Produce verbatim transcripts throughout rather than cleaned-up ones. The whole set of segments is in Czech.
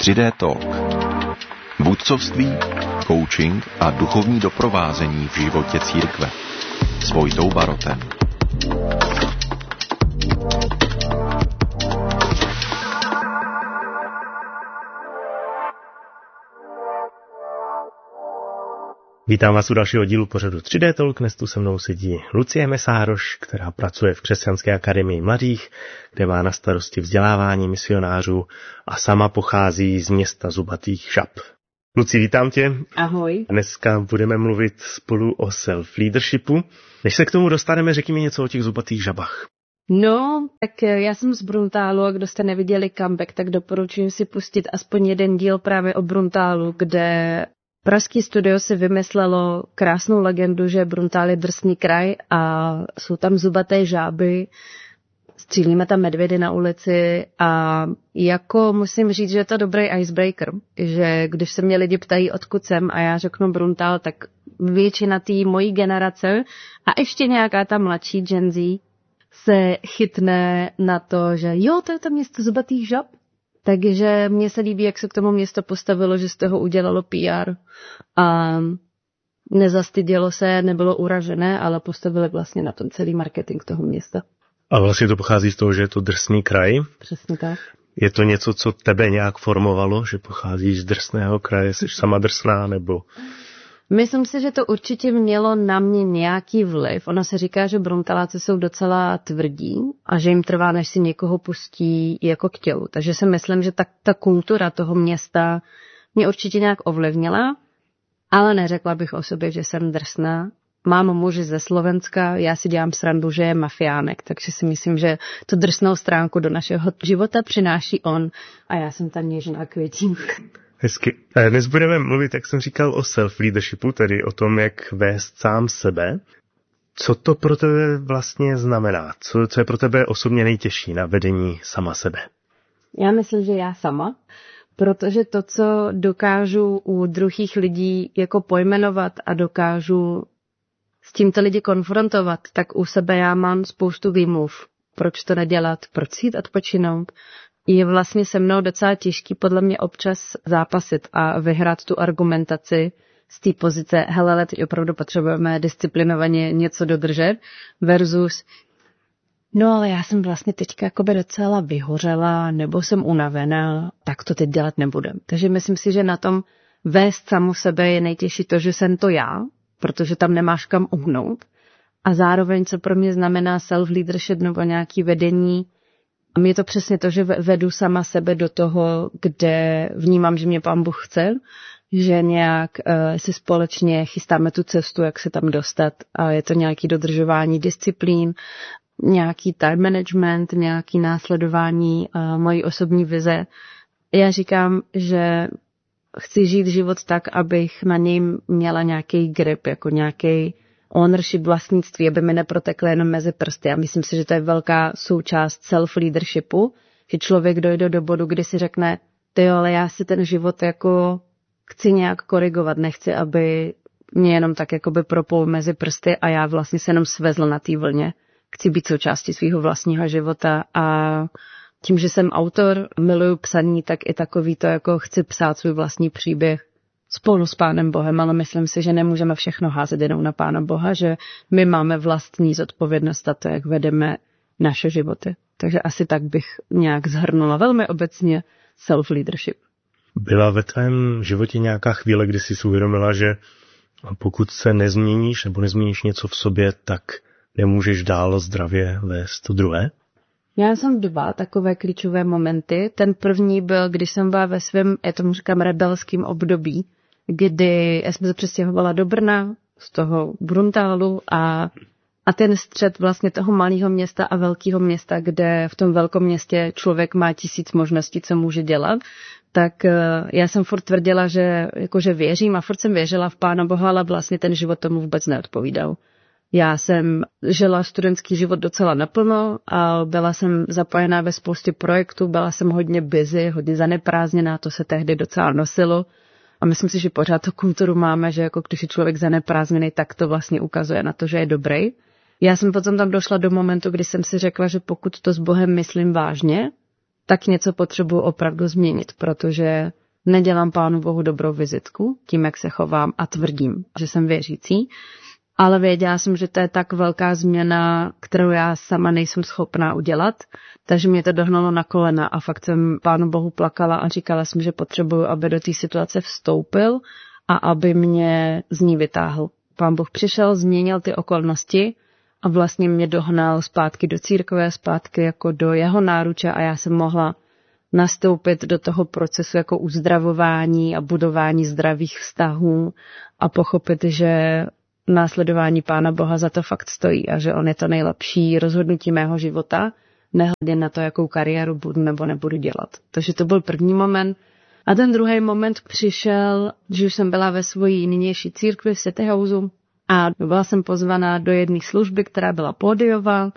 tři dé Talk. Vůdcovství, coaching a duchovní doprovázení v životě církve. S Vojtou Barotem. Vítám vás u dalšího dílu pořadu tři dé Talk. Dnes tu se mnou sedí Lucie Mesároš, která pracuje v Křesťanské akademii mladých, kde má na starosti vzdělávání misionářů a sama pochází z města Zubatých Žab. Luci, vítám tě. Ahoj. Dneska budeme mluvit spolu o self-leadershipu. Než se k tomu dostaneme, řekni mi něco o těch Zubatých Žabách. No, tak já jsem z Bruntálu a kdo jste neviděli comeback, tak doporučuji si pustit aspoň jeden díl právě o Bruntálu, kde pražský studio si vymyslelo krásnou legendu, že Bruntál je drsný kraj a jsou tam zubaté žáby, střílíme tam medvědy na ulici a jako musím říct, že je to dobrý icebreaker, že když se mě lidi ptají, odkud jsem a já řeknu Bruntál, tak většina té mojí generace a ještě nějaká ta mladší Gen Z se chytne na to, že jo, to je to město zubatých žab. Takže mně se líbí, jak se k tomu město postavilo, že z toho udělalo P R a nezastydělo se, nebylo uražené, ale postavili vlastně na tom celý marketing toho města. A vlastně to pochází z toho, že je to drsný kraj. Přesně tak. Je to něco, co tebe nějak formovalo, že pocházíš z drsného kraje, jsi sama drsná, nebo... Myslím si, že to určitě mělo na mě nějaký vliv. Ono se říká, že Bruntaláci jsou docela tvrdí a že jim trvá, než si někoho pustí jako k tělu. Takže si myslím, že ta, ta kultura toho města mě určitě nějak ovlivnila, ale neřekla bych o sobě, že jsem drsná. Mám muži ze Slovenska, já si dělám srandu, že je mafiánek, takže si myslím, že tu drsnou stránku do našeho života přináší on a já jsem tam něžná květinka. Hezky. Dnes budeme mluvit, jak jsem říkal, o self-leadershipu, tedy o tom, jak vést sám sebe. Co to pro tebe vlastně znamená? Co, co je pro tebe osobně nejtěžší na vedení sama sebe? Já myslím, že já sama, protože to, co dokážu u druhých lidí jako pojmenovat a dokážu s tímto lidi konfrontovat, tak u sebe já mám spoustu výmluv. Proč to nedělat? Proč jít odpočinout? Je vlastně se mnou docela těžký podle mě občas zápasit a vyhrát tu argumentaci z té pozice, hele, ale teď opravdu potřebujeme disciplinovaně něco dodržet, versus, no ale já jsem vlastně teďka jakoby docela vyhořela, nebo jsem unavená, tak to teď dělat nebudem. Takže myslím si, že na tom vést samu sebe je nejtěžší to, že jsem to já, protože tam nemáš kam uhnout. A zároveň, co pro mě znamená self-leadership nebo nějaký vedení, a mě je to přesně to, že vedu sama sebe do toho, kde vnímám, že mě Pán Bůh chce, že nějak uh, si společně chystáme tu cestu, jak se tam dostat. A je to nějaký dodržování disciplín, nějaký time management, nějaký následování uh, mojí osobní vize. Já říkám, že chci žít život tak, abych na něj měla nějaký grip, jako nějaký ownership, vlastnictví, aby mi neprotekly jenom mezi prsty. A myslím si, že to je velká součást self-leadershipu, že člověk dojde do bodu, kdy si řekne, ty jo, ale já si ten život jako chci nějak korigovat, nechci, aby mě jenom tak jakoby propol mezi prsty a já vlastně se jenom svezl na té vlně. Chci být součástí svého vlastního života a tím, že jsem autor, miluju psaní, tak i takový to jako chci psát svůj vlastní příběh spolu s Pánem Bohem, ale myslím si, že nemůžeme všechno házet jenom na Pána Boha, že my máme vlastní zodpovědnost za to, jak vedeme naše životy. Takže asi tak bych nějak zhrnula velmi obecně self-leadership. Byla ve tvém životě nějaká chvíle, kdy jsi si uvědomila, že pokud se nezměníš nebo nezměníš něco v sobě, tak nemůžeš dál zdravě vést to druhé? Já jsem dva takové klíčové momenty. Ten první byl, když jsem byla ve svém, já tomu říkám, rebelském období, kdy já jsem se přestěhovala do Brna, z toho Bruntálu a, a ten střed vlastně toho malého města a velkého města, kde v tom velkom městě člověk má tisíc možností, co může dělat, tak já jsem furt tvrdila, že, jakože věřím a furt jsem věřila v Pána Boha, ale vlastně ten život tomu vůbec neodpovídal. Já jsem žila studentský život docela naplno a byla jsem zapojená ve spoustě projektů, byla jsem hodně busy, hodně zaneprázdněná, to se tehdy docela nosilo. A myslím si, že pořád tu kulturu máme, že jako když je člověk zaneprázdněný, tak to vlastně ukazuje na to, že je dobrý. Já jsem potom tam došla do momentu, kdy jsem si řekla, že pokud to s Bohem myslím vážně, tak něco potřebuji opravdu změnit, protože nedělám Pánu Bohu dobrou vizitku tím, jak se chovám a tvrdím, že jsem věřící, ale věděla jsem, že to je tak velká změna, kterou já sama nejsem schopná udělat, takže mě to dohnalo na kolena a fakt jsem Pánu Bohu plakala a říkala jsem, že potřebuju, aby do té situace vstoupil a aby mě z ní vytáhl. Pán Bůh přišel, změnil ty okolnosti a vlastně mě dohnal zpátky do církve, zpátky jako do jeho náruče a já jsem mohla nastoupit do toho procesu jako uzdravování a budování zdravých vztahů a pochopit, že následování Pána Boha za to fakt stojí a že on je to nejlepší rozhodnutí mého života, nehledě na to, jakou kariéru budu nebo nebudu dělat. Takže to byl první moment. A ten druhý moment přišel, že už jsem byla ve svojí nynější církvi v City Houseu a byla jsem pozvaná do jedné služby, která byla pódiová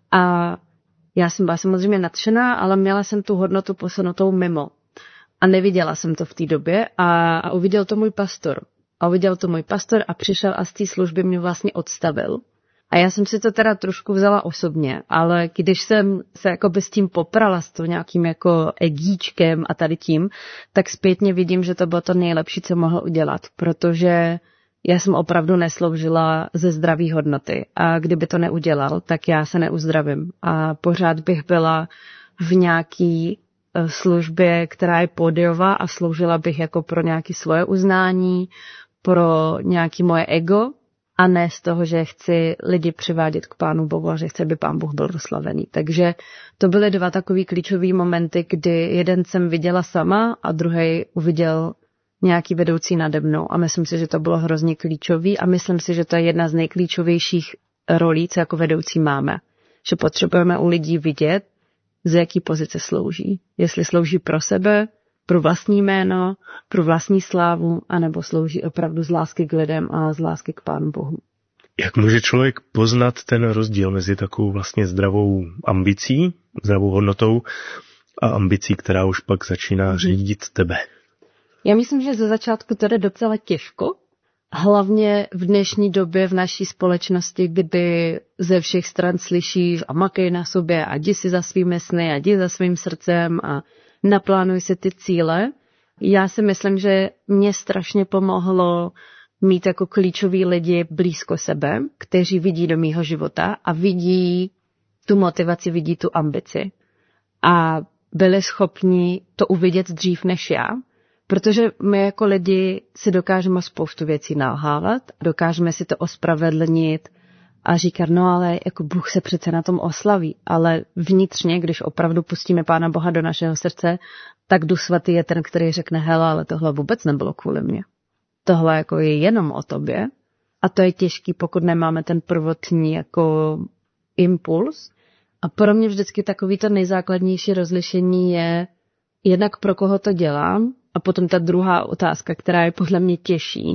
a já jsem byla samozřejmě nadšená, ale měla jsem tu hodnotu posunutou mimo. A neviděla jsem to v té době a, a uviděl to můj pastor. A uviděl to můj pastor a přišel a z té služby mě vlastně odstavil. A já jsem si to teda trošku vzala osobně, ale když jsem se jakoby s tím poprala, s to nějakým jako egíčkem a tady tím, tak zpětně vidím, že to bylo to nejlepší, co mohl udělat, protože já jsem opravdu nesloužila ze zdraví hodnoty a kdyby to neudělal, tak já se neuzdravím a pořád bych byla v nějaký službě, která je pódiová a sloužila bych jako pro nějaké svoje uznání, pro nějaký moje ego a ne z toho, že chci lidi přivádět k Pánu Bohu a že chci, aby Pán Bůh byl doslavený. Takže to byly dva takový klíčový momenty, kdy jeden jsem viděla sama a druhý uviděl nějaký vedoucí nade mnou a myslím si, že to bylo hrozně klíčový a myslím si, že to je jedna z nejklíčovějších rolí, co jako vedoucí máme. Že potřebujeme u lidí vidět, z jaký pozice slouží. Jestli slouží pro sebe, pro vlastní jméno, pro vlastní slávu, anebo slouží opravdu z lásky k lidem a z lásky k Pánu Bohu. Jak může člověk poznat ten rozdíl mezi takovou vlastně zdravou ambicí, zdravou hodnotou a ambicí, která už pak začíná řídit tebe? Já myslím, že ze začátku to jde docela těžko, hlavně v dnešní době v naší společnosti, kdy ze všech stran slyšíš a makej na sobě a jdi si za svými sny a jdi za svým srdcem a naplánuj si ty cíle. Já si myslím, že mě strašně pomohlo mít jako klíčoví lidi blízko sebe, kteří vidí do mýho života a vidí tu motivaci, vidí tu ambici. A byli schopni to uvidět dřív než já, protože my jako lidi si dokážeme spoustu věcí nalhávat, dokážeme si to ospravedlnit a říkat, no ale jako Bůh se přece na tom oslaví, ale vnitřně, když opravdu pustíme Pána Boha do našeho srdce, tak Duch Svatý je ten, který řekne, hele, ale tohle vůbec nebylo kvůli mně. Tohle jako je jenom o tobě a to je těžký, pokud nemáme ten prvotní jako impuls. A pro mě vždycky takový to nejzákladnější rozlišení je jednak pro koho to dělám a potom ta druhá otázka, která je podle mě těžší,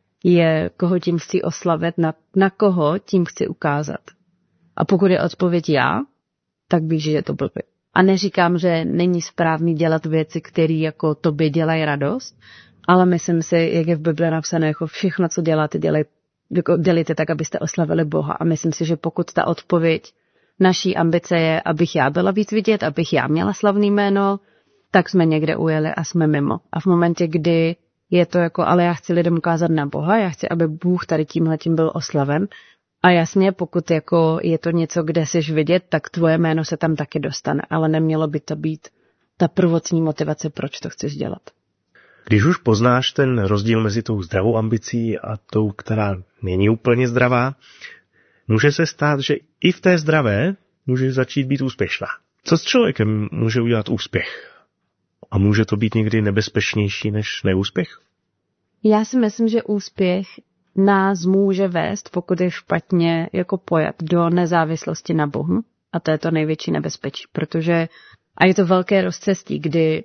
je, koho tím chci oslavit, na, na koho tím chci ukázat. A pokud je odpověď já, tak víš, že je to blbý. A neříkám, že není správný dělat věci, které jako tobě dělají radost, ale myslím si, jak je v Bibli napsané, jako všechno, co děláte, dělej, jako dělejte tak, abyste oslavili Boha. A myslím si, že pokud ta odpověď naší ambice je, abych já byla víc vidět, abych já měla slavný jméno, tak jsme někde ujeli a jsme mimo. A v momentě, kdy je to jako, ale já chci lidem ukázat na Boha, já chci, aby Bůh tady tímhletím byl oslaven. A jasně, pokud jako je to něco, kde jsi vidět, tak tvoje jméno se tam taky dostane, ale nemělo by to být ta prvotní motivace, proč to chceš dělat. Když už poznáš ten rozdíl mezi tou zdravou ambicí a tou, která není úplně zdravá, může se stát, že i v té zdravé může začít být úspěšná. Co s člověkem může udělat úspěch? A může to být někdy nebezpečnější než neúspěch? Já si myslím, že úspěch nás může vést, pokud je špatně jako pojat, do nezávislosti na Bohu. A to je to největší nebezpečí, protože a je to velké rozcestí, kdy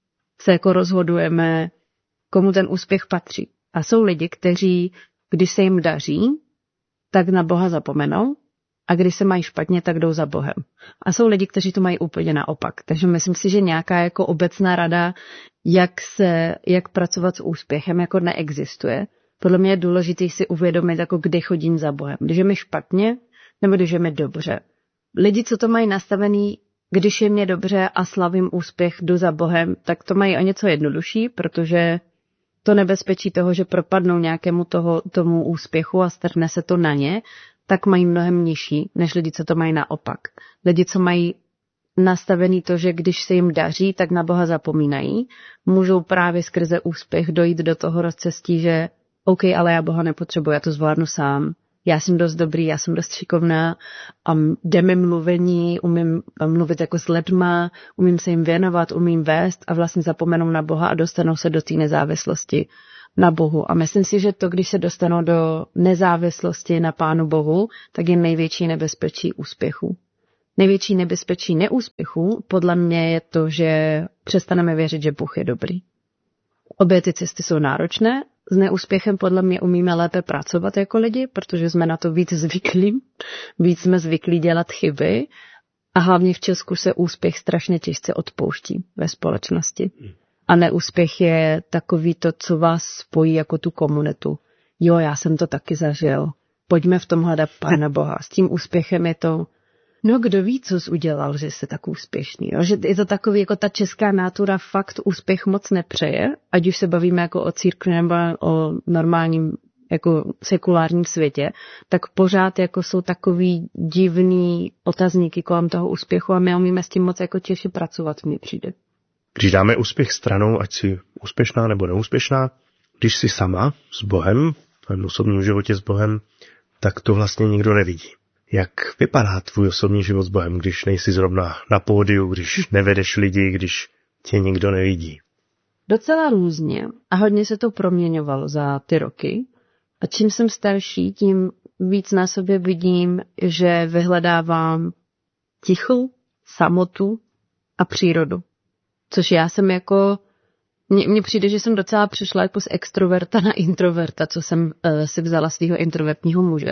se jako rozhodujeme, komu ten úspěch patří. A jsou lidi, kteří, když se jim daří, tak na Boha zapomenou a když se mají špatně, tak jdou za Bohem. A jsou lidi, kteří to mají úplně naopak. Takže myslím si, že nějaká jako obecná rada, jak se, jak pracovat s úspěchem, jako neexistuje. Podle mě je důležité si uvědomit, jako kdy chodím za Bohem. Když je mi špatně, nebo když je mi dobře. Lidi, co to mají nastavený když je mě dobře a slavím úspěch, jdu za Bohem, tak to mají o něco jednodušší, protože to nebezpečí toho, že propadnou nějakému toho, tomu úspěchu a strhne se to na ně, tak mají mnohem nižší, než lidi, co to mají naopak. Lidi, co mají nastavený to, že když se jim daří, tak na Boha zapomínají, můžou právě skrze úspěch dojít do toho rozcestí, že OK, ale já Boha nepotřebuji, já to zvládnu sám. Já jsem dost dobrý, já jsem dost šikovná a jde mi mluvení, umím mluvit jako s lidma, umím se jim věnovat, umím vést a vlastně zapomenou na Boha a dostanou se do té nezávislosti na Bohu. A myslím si, že to, když se dostanou do nezávislosti na Pánu Bohu, tak je největší nebezpečí úspěchu. Největší nebezpečí neúspěchu podle mě je to, že přestaneme věřit, že Bůh je dobrý. Obě ty cesty jsou náročné. S neúspěchem podle mě umíme lépe pracovat jako lidi, protože jsme na to víc zvyklí, víc jsme zvyklí dělat chyby a hlavně v Česku se úspěch strašně těžce odpouští ve společnosti. A neúspěch je takový to, co vás spojí jako tu komunitu. Jo, já jsem to taky zažil. Pojďme v tom hledat Pána Boha. S tím úspěchem je to, no kdo ví, co jsi udělal, že jsi tak úspěšný. Jo? Že je to takový, jako ta česká nátura fakt úspěch moc nepřeje, ať už se bavíme jako o církvi nebo o normálním jako sekulárním světě, tak pořád jako jsou takový divný otazníky kolem toho úspěchu a my umíme s tím moc jako těžce pracovat, mi přijde. Když dáme úspěch stranou, ať si úspěšná nebo neúspěšná, když jsi sama s Bohem, v osobním životě s Bohem, tak to vlastně nikdo nevidí. Jak vypadá tvůj osobní život s Bohem, když nejsi zrovna na pódiu, když nevedeš lidi, když tě nikdo nevidí? Docela různě a hodně se to proměňovalo za ty roky. A čím jsem starší, tím víc na sobě vidím, že vyhledávám ticho, samotu a přírodu. Což já jsem jako, mně přijde, že jsem docela přišla jako z extroverta na introverta, co jsem uh, si vzala svého introvertního muže.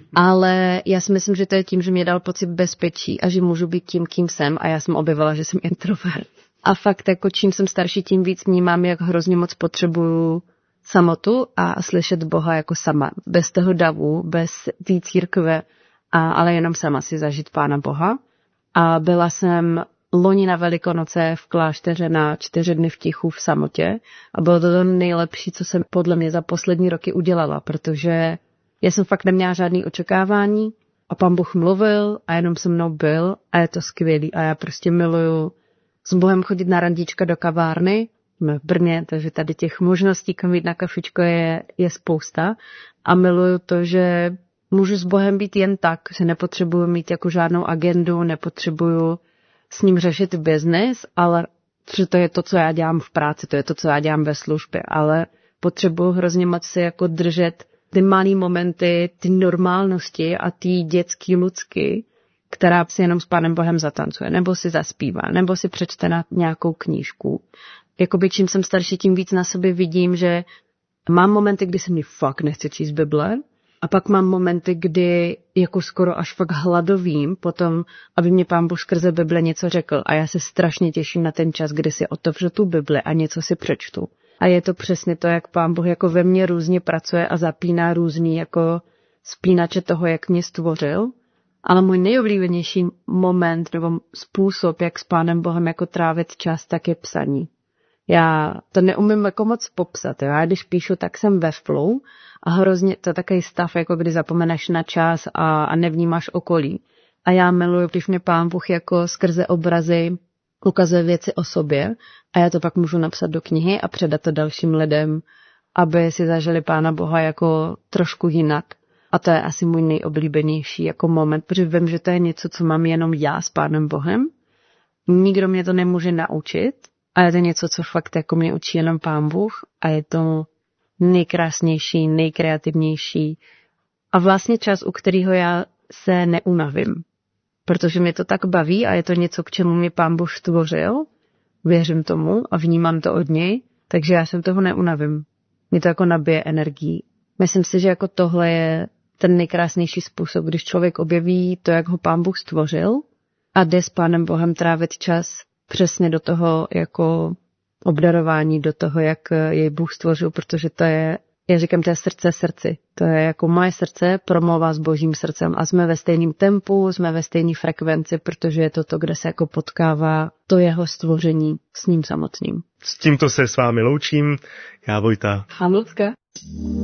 Ale já si myslím, že to je tím, že mě dal pocit bezpečí a že můžu být tím, kým jsem a já jsem objevila, že jsem introvert. A fakt jako čím jsem starší, tím víc vnímám, jak hrozně moc potřebuju samotu a slyšet Boha jako sama. Bez toho davu, bez té církve, a, ale jenom sama si zažít Pána Boha. A byla jsem loni na Velikonoce v klášteře na čtyři dny v tichu v samotě a bylo to to nejlepší, co jsem podle mě za poslední roky udělala, protože já jsem fakt neměla žádný očekávání a Pán Bůh mluvil a jenom se mnou byl a je to skvělý a já prostě miluju s Bohem chodit na randíčka do kavárny, jsme v Brně, takže tady těch možností, kam jít na kafičko je, je spousta a miluju to, že můžu s Bohem být jen tak, že nepotřebuju mít jako žádnou agendu, nepotřebuju s ním řešit business, ale že to je to, co já dělám v práci, to je to, co já dělám ve službě, ale potřebuju hrozně moc si jako držet ty malý momenty, ty normálnosti a ty dětský ludsky, která si jenom s Pánem Bohem zatancuje, nebo si zaspívá, nebo si přečte na nějakou knížku. Jakoby čím jsem starší, tím víc na sobě vidím, že mám momenty, kdy se mi fakt nechce číst Bible, a pak mám momenty, kdy jako skoro až fakt hladovím potom, aby mě Pán Bůh skrze Bible něco řekl. A já se strašně těším na ten čas, kdy si otevřu tu Bibli a něco si přečtu. A je to přesně to, jak Pán Bůh jako ve mně různě pracuje a zapíná různý jako spínače toho, jak mě stvořil. Ale můj nejoblíbenější moment nebo způsob, jak s Pánem Bohem jako trávit čas, tak je psaní. Já to neumím jako moc popsat. Jo? Já když píšu, tak jsem ve flow a hrozně to je takový stav, jako kdy zapomeneš na čas a, a nevnímáš okolí. A já miluji, když mě Pán Bůh jako skrze obrazy ukazuje věci o sobě a já to pak můžu napsat do knihy a předat to dalším lidem, aby si zažili Pána Boha jako trošku jinak. A to je asi můj nejoblíbenější jako moment, protože vím, že to je něco, co mám jenom já s Pánem Bohem. Nikdo mě to nemůže naučit. A je to něco, co fakt jako mě učí jenom Pán Bůh a je to nejkrásnější, nejkreativnější a vlastně čas, u kterého já se neunavím, protože mě to tak baví a je to něco, k čemu mě Pán Bůh stvořil, věřím tomu a vnímám to od něj, takže já se toho neunavím. Mě to jako nabije energií. Myslím si, že jako tohle je ten nejkrásnější způsob, když člověk objeví to, jak ho Pán Bůh stvořil a jde s Pánem Bohem trávit čas přesně do toho jako obdarování, do toho, jak jej Bůh stvořil, protože to je Já říkám, to je srdce srdci. To je jako moje srdce promlouvá s božím srdcem a jsme ve stejném tempu, jsme ve stejné frekvenci, protože je to to, kde se jako potkává to jeho stvoření s ním samotným. S tímto se s vámi loučím. Já Vojta. Hamlutka.